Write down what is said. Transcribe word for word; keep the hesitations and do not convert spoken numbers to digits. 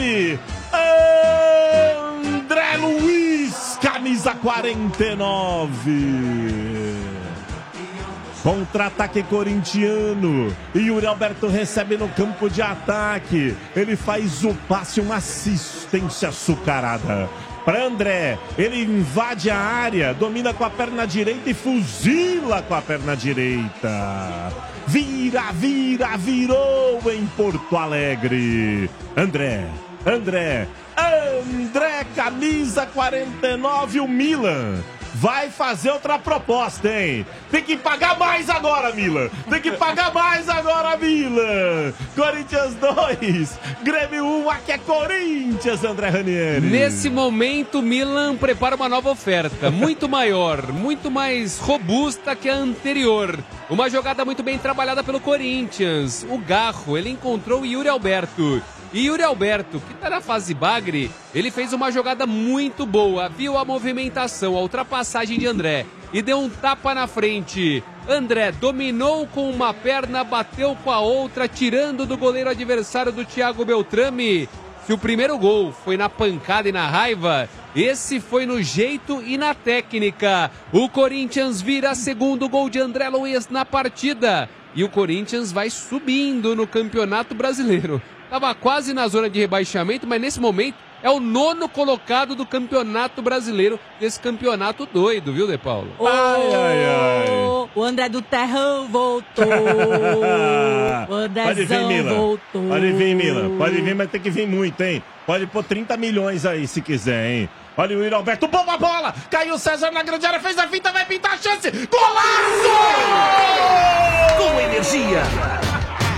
ele, André Luiz, camisa quarenta e nove. Contra-ataque corintiano. Yuri Alberto recebe no campo de ataque. Ele faz o passe, uma assistência açucarada para André. Ele invade a área, domina com a perna direita e fuzila com a perna direita. Vira, vira, virou em Porto Alegre. André, André, André, camisa quarenta e nove, o Milan vai fazer outra proposta, hein? Tem que pagar mais agora, Milan. Tem que pagar mais agora, Milan. Corinthians dois, Grêmio um, aqui é Corinthians, André Ranieri. Nesse momento, Milan prepara uma nova oferta, muito maior, muito mais robusta que a anterior. Uma jogada muito bem trabalhada pelo Corinthians. O Garro, ele encontrou o Yuri Alberto. E Yuri Alberto, que está na fase bagre, ele fez uma jogada muito boa, viu a movimentação, a ultrapassagem de André e deu um tapa na frente. André dominou com uma perna, bateu com a outra, tirando do goleiro adversário do Thiago Beltrame. Se o primeiro gol foi na pancada e na raiva, esse foi no jeito e na técnica. O Corinthians vira segundo gol de André Luiz na partida. E o Corinthians vai subindo no Campeonato Brasileiro. Estava quase na zona de rebaixamento, mas nesse momento é o nono colocado do Campeonato Brasileiro, desse campeonato doido, viu, De Paulo? Oh, ai, ai, ai. O André do Terrão voltou. O Andrézão voltou. Pode vir, Milan. Pode vir, mas tem que vir muito, hein? Pode pôr trinta milhões aí, se quiser, hein? Olha o Yuri Alberto, boa bola! Caiu o César na grande área, fez a finta, vai pintar a chance! Golaço! Com energia!